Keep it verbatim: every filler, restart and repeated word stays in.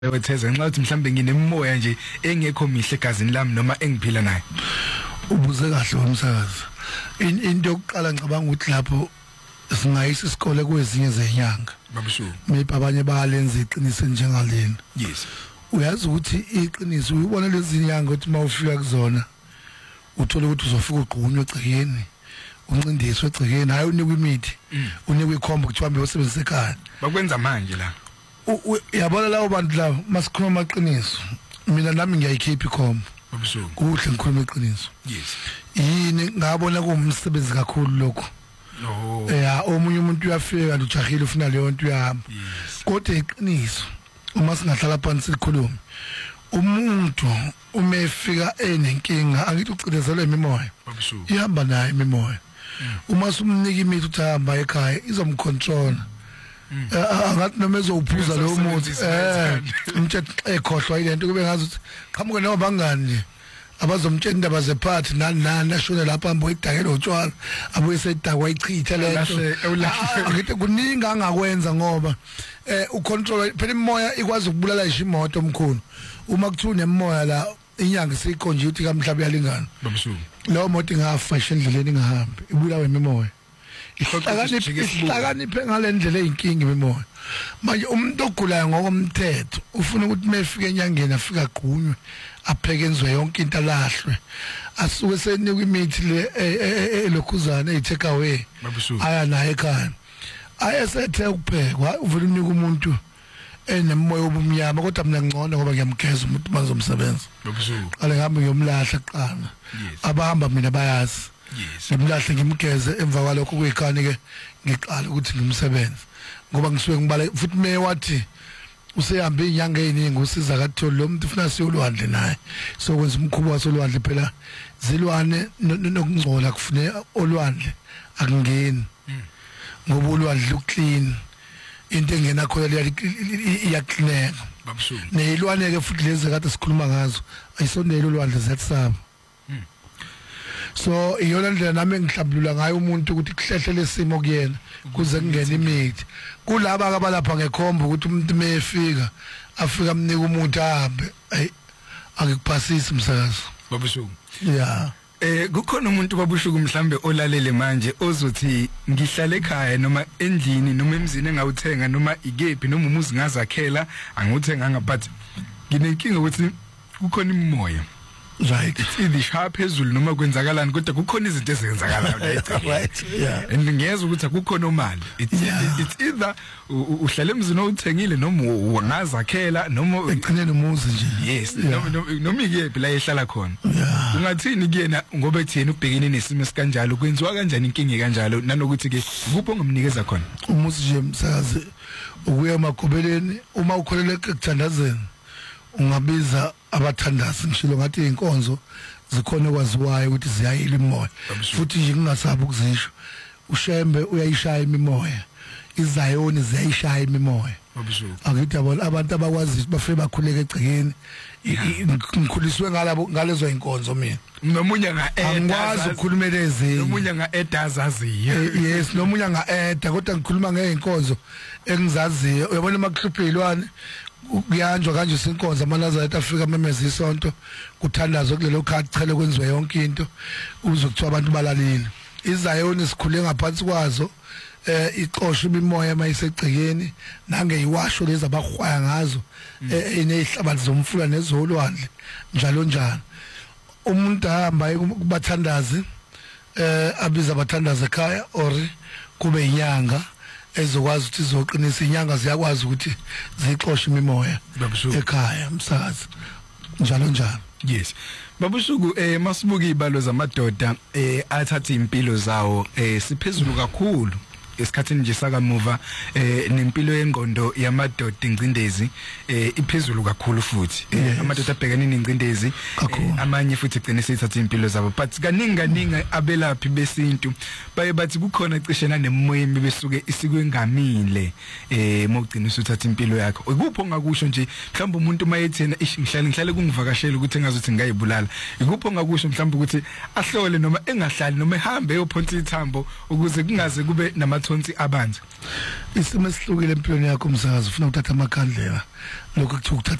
wetheza nxa uthi mhlambe nginemoya nje engekho mihle egazini lami noma engiphila naye. Ubuze kahle umsakazi. Into yokuqala ngicabanga ukuthi lapho singayisa isikole kwezinye zenyanga. Babushu. Maybe abanye bayalenza iqiniso njengalena. Yes. Uyazi ukuthi iqiniso uyibona lezi nyanga ukuthi mawufika kuzona uthola ukuthi uzofika ugqunywe egcekeni. Uncindiswe egcekeni hayi unikwe imithi. Unikwe ikhombo ukuthi uhambe usebenzise ekhaya. Bakwenza manje la. Yabona lawo bantu labo masikhuluma amaqiniso mina nami ngiyayikhipha ikhombo Babushu. Kuhle ngikhuluma iqiniso. Yes. Yini ngabona kuumsebenzi kakhulu lokho. No. Yeah, omunye umuntu uyafika ujahile ufuna leyo nto uyahamba. Kodwa iqiniso uma singahlala phansi sikhulume umuntu uma efika enenkinga angithi ucinezelwe imimoya. Babushu. Ihamba naye imimoya. Uma sumnika imithi uthamba ekhaya izomcontrol. Angathi noma ezophuza lo muntu eh umthetho ekhohlwa ilento kube ngazi ukuthi qhamuke noma bangani abazomtshela indaba zephathi nani nani ashone lapha ambo idakela utshwala abuye sedakwa ichitha lento ngithi kuningi angakwenza ngoba eh ucontrol phela imoya ikwazi ukubulala isho imoto omkhulu uma kuthiwa nemoya la inyanga isikhonje uthi kamhlaba yalingana Babushu. Lo moto ingafa endleleni ingahambi ibulawe imimoya. Ihlakaniphe ngalendlela eyinkingi imimoya. Manje umuntu ogulayo ngokomthetho ufuna ukuthi mefike enyangeni afika gqunywe apheke enzwe yonke into alahlwe asuke senikwe imithi le elokhuzana e take away aya naye ekhaya ayesethe ukuphekwa uvela unika umuntu enemoya obumnyama kodwa mina ngcono ngoba ngiyamgeza umuntu bazomsebenza ale ngihambe ngiyomlahla qana abahamba mina bayazi ngimlahle ngimgeze emva kwalokho kuyikhani ke ngiqala ukuthi ngimsebenze ngoba ngisuke ngibala futhi me wathi usehambe inyanga eziningi usiza kaTholi lo muntu ufuna siyolwandle naye so kwenza umkhubo wasolwandle phela zilwane nokungcola kufune olwandle akungeni ngoba ulwandle uclean into engena khona iyaklineka Babushu. Nezilwane ke futhi lezi kade sikhuluma ngazo ayisondele ulwandle zetsaba. So iyona ndlela nami engihlabulula ngayo umuntu ukuthi kuhlehle lesimo kuyena kuze kungena imithi kulaba abalapha ngekhombo ukuthi umuntu mefika afika amnika umuntu ahambe ay akikuphasisi umsakazo Babushu. Yeah. Eh kukhona umuntu babushuku mhlambe olalele manje ozothi ngihlale ekhaya noma endlini noma emzini engawuthenga noma ikephi noma umuzi ngazakhela anguthenga ngabathi nginenkinga ukuthi kukhona imimoya. Right. Ithi sharp phezulu noma kwenzakalani kodwa kukhona izinto ezenzakalayo la. Right. Yeah. And ngiyeza ukuthi akukhona imali. It's it's either uhlale emzini othengile noma ungazakhela noma egcinene umuzi nje. Yes. Noma noma ikephi la ehlala khona. Ungathini kuyena ngoba etheni ubhekene nesimo esikanjalo kwenziwa kanjani inkingi kanjalo nanokuthi ke kupho ngomnikeza khona. Umuzi nje msakazi ukuya emagobeleni uma ukholele ekuthandazeni ungabiza abathandazi ngishilo ngathi inkonzo zikhona kwaziwayo ukuthi ziyayila imoya futhi nje kungasabi ukuzisho ushembe uyayishaya imimoya izayoni ziyayishaya imimoya akithi yabona abantu abakwazi bafe bakhuleka egcekeni ngikhuliswe ngalabo ngalezo inkonzo mina nomunye nga angikwazi ukukhulumela ezini nomunye nga edazaziyo yes nomunye nga eda kodwa ngikhuluma ngeinkonzo engizaziyo uyabona makuhluphilwane kuyanjwa kanje sinkonza amanazareth afika memeza isonto kuthandazwe kulelo khadi chele kwenziwe yonke into uzokuthiwa abantu balalini izayoni sikhule ngaphansi kwazo eh ixosha imimoya mayisegcekeni nangeyiwasho lezi abahwaya ngazo enezihlabathi zomfula nezolwandle njalo njalo umuntu ahamba kubathandazi eh abiza abathandazi ekhaya or kube inyanga ezokwazi ukuthi izoqinisa inyanga ziyakwazi ukuthi zixoshe imimoya ekhaya umsakazi njalo njalo. Yes. Babushuku eh masibuka izibalo zamadoda eh athatha impilo zawo eh siphezulu kakhulu esikhathini nje sakamuva eh nempilo yengqondo yamadoda ingcindezi eh iphezulu kakhulu futhi amadoda abhekene nengcindezi amanye futhi igcine sithatha impilo zabo but kaningi kaningi abelaphi besintu baye bathi kukhona icishena nemoya besuke isikwengamile eh mawugcina usuthatha impilo yakho ikupho ngakusho nje mhlawumbe umuntu mayethena ngihlale ngihlale kungivakashela ukuthi engazothi ngayibulala ikupho ngakusho mhlawumbe ukuthi ahlole noma engahlali noma ehambe eyophonsa ithambo ukuze kungaze kube nama amathonsi abanzi. Isimo esihlukile empilweni yakho umsakazi ufuna ukuthatha amakhandlela lokho kuthiwa